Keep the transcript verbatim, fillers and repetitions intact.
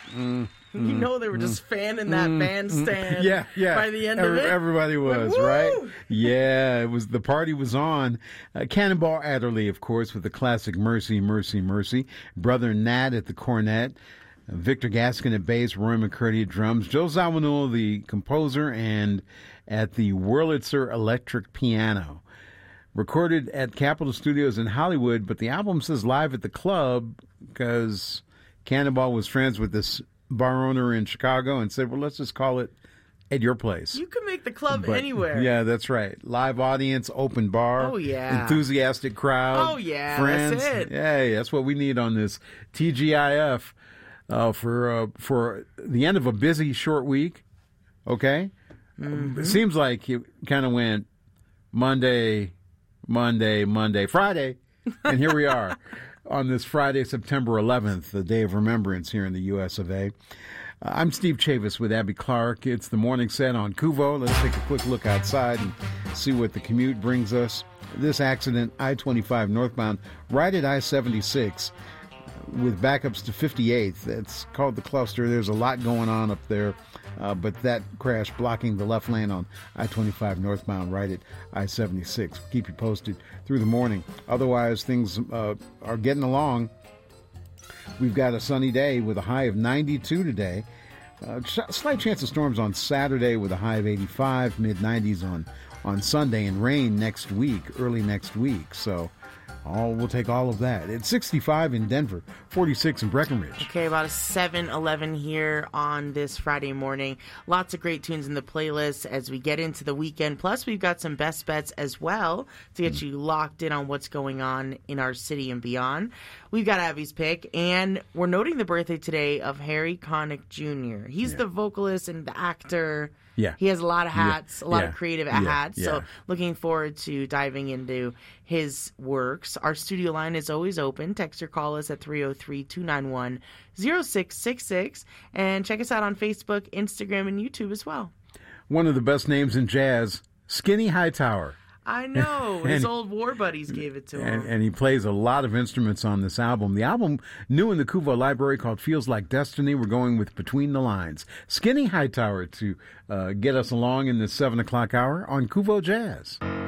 Mm, you mm, know they were mm, just fanning that mm, bandstand. Mm, yeah, yeah. By the end Every, of it, everybody was like, right. Yeah, it was the party was on. Uh, Cannonball Adderley, of course, with the classic "Mercy, Mercy, Mercy." Brother Nat at the cornet. Uh, Victor Gaskin at bass. Roy McCurdy at drums. Joe Zawinul, the composer, and at the Wurlitzer electric piano. Recorded at Capitol Studios in Hollywood, but the album says live at the club because Cannonball was friends with this bar owner in Chicago and said, well, let's just call it at your place. You can make the club But, anywhere. Yeah, that's right. Live audience, open bar. Oh, yeah. Enthusiastic crowd. Oh, yeah, friends. that's it. Yeah, that's what we need on this T G I F uh, for, uh, for the end of a busy, short week. Okay? Mm-hmm. It seems like it kind of went Monday... Monday, Monday, Friday, and here we are on this Friday, September eleventh, the day of remembrance here in the U S of A. Uh, I'm Steve Chavis with Abby Clark. It's the morning set on Kuvo. Let's take a quick look outside and see what the commute brings us. This accident, I twenty-five northbound, right at I seventy-six, with backups to fifty-eighth. It's called the cluster. There's a lot going on up there. Uh, but that crash blocking the left lane on I twenty-five northbound right at I seventy-six. Keep you posted through the morning. Otherwise, things uh, are getting along. We've got a sunny day with a high of ninety-two today. Uh, ch- slight chance of storms on Saturday with a high of eighty-five, mid nineties on, on Sunday, and rain next week, early next week. So all we'll take all of that. It's sixty-five in Denver, forty-six in Breckenridge. Okay, about a seven eleven here on this Friday morning. Lots of great tunes in the playlist as we get into the weekend. Plus, we've got some best bets as well to get mm. you locked in on what's going on in our city and beyond. We've got Abby's pick, and we're noting the birthday today of Harry Connick Junior He's yeah. the vocalist and the actor. Yeah. He has a lot of hats, yeah. a lot yeah. of creative yeah. hats. Yeah. So looking forward to diving into his works. Our studio line is always open. Text or call us at three oh three, two nine one, oh six six six. And check us out on Facebook, Instagram, and YouTube as well. One of the best names in jazz, Skinny Hightower. I know. His and, old war buddies gave it to and, him. And he plays a lot of instruments on this album. The album, new in the Kuvo library, called Feels Like Destiny. We're going with Between the Lines. Skinny Hightower to uh, get us along in the seven o'clock hour on Kuvo Jazz.